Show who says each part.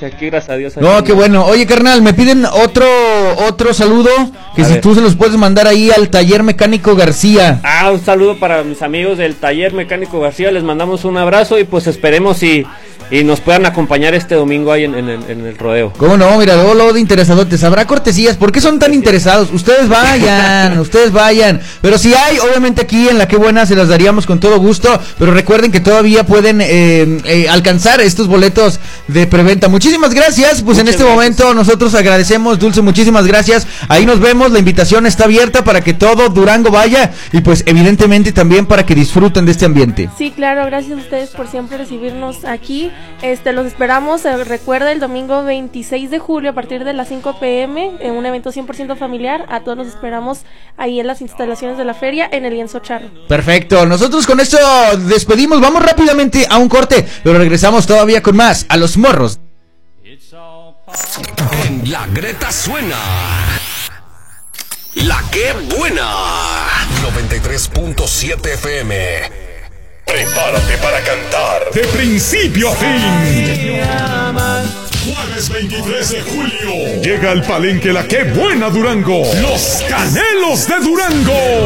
Speaker 1: dice aquí, gracias a Dios.
Speaker 2: No, qué bueno. Oye, carnal, me piden otro saludo, que si tú se los puedes mandar ahí al Taller Mecánico García.
Speaker 1: Un saludo para mis amigos del Taller Mecánico García, les mandamos un abrazo y pues esperemos y nos puedan acompañar este domingo ahí en el rodeo.
Speaker 2: ¿Cómo no? Mira, luego de interesadotes, habrá cortesías. ¿Por qué son tan interesados? Ustedes vayan. Pero si hay, obviamente aquí en La Qué Buena se las daríamos con todo gusto, pero recuerden que todavía pueden alcanzar estos boletos de preventa. Muchísimas gracias, pues en este momento nosotros agradecemos, Dulce, muchísimas gracias. Ahí nos vemos, la invitación está abierta para que todo Durango vaya y pues evidentemente también para que disfruten de este ambiente.
Speaker 3: Sí, claro, gracias a ustedes por siempre recibirnos aquí. Los esperamos, recuerda, el domingo 26 de julio a partir de las 5 p.m. en un evento 100% familiar. A todos los esperamos ahí en las instalaciones de la feria en el Lienzo Charro.
Speaker 2: Perfecto, nosotros con esto despedimos, vamos rápidamente a un corte, pero regresamos todavía con más a Los Morros.
Speaker 4: En La Greta suena La Qué Buena 93.7 FM. Prepárate para cantar de principio a fin. Jueves 23 de julio llega al Palenque La Qué Buena Durango, Los Canelos de Durango.